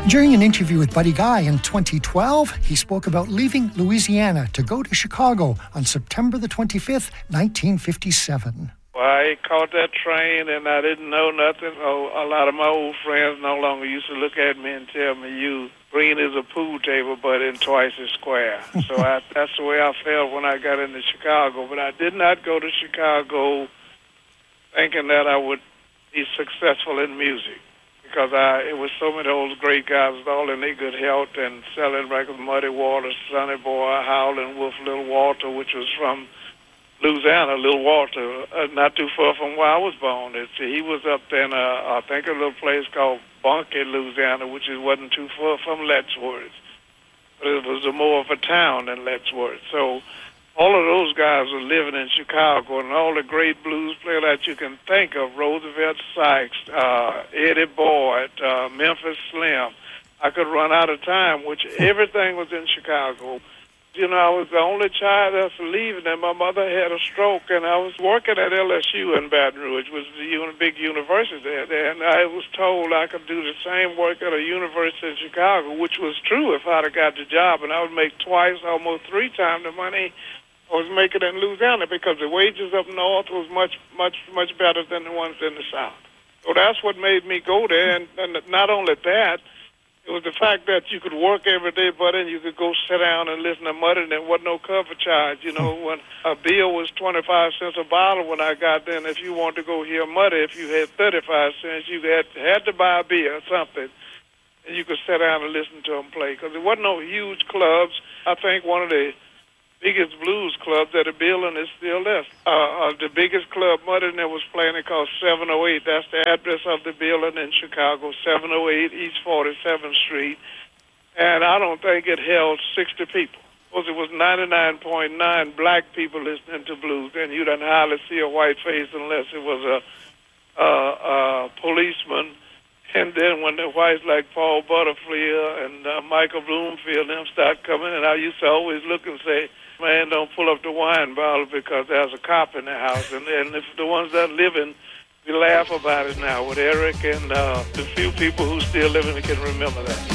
During an interview with Buddy Guy in 2012, he spoke about leaving Louisiana to go to Chicago on September the 25th, 1957. Well, I caught that train and I didn't know nothing. Oh, a lot of my old friends no longer used to look at me and tell me, you green as a pool table, but in twice as square. So that's the way I felt when I got into Chicago. But I did not go to Chicago thinking that I would be successful in music, because it was so many old great guys all in their good health and selling records, Muddy Waters, Sonny Boy, Howlin' Wolf, Little Walter, which was from Louisiana, Little Walter, not too far from where I was born. He was up there in, I think, a little place called Bunkie, Louisiana, which wasn't too far from Lettsworth. But it was more of a town than Lettsworth. So all of those guys were living in Chicago, and all the great blues players that you can think of, Roosevelt Sykes, Eddie Boyd, Memphis Slim. I could run out of time, which everything was in Chicago. You know, I was the only child that's leaving, and my mother had a stroke, and I was working at LSU in Baton Rouge, which was the big university there, and I was told I could do the same work at a university in Chicago, which was true if I'd have got the job, and I would make twice, almost three times the money I was making in Louisiana, because the wages up north was much better than the ones in the South. So that's what made me go there, and not only that, it was the fact that you could work every day, buddy, and you could go sit down and listen to Muddy, and there wasn't no cover charge. You know, when a bill was 25 cents a bottle when I got there, and if you wanted to go hear Muddy, if you had 35 cents, you had to buy a beer or something, and you could sit down and listen to him play, because there wasn't no huge clubs. I think one of the biggest blues clubs at the building is still there. The biggest club Muddy was playing, it called 708. That's the address of the building in Chicago, 708 East 47th Street. And I don't think it held 60 people. Because it was 99.9 black people listening to blues, and you didn't hardly see a white face unless it was a policeman. And then when the whites like Paul Butterfield and Michael Bloomfield and them start coming, and I used to always look and say, man, don't pull up the wine bottle because there's a cop in the house. And if the ones that are living, we laugh about it now with Eric and the few people who still living can remember that.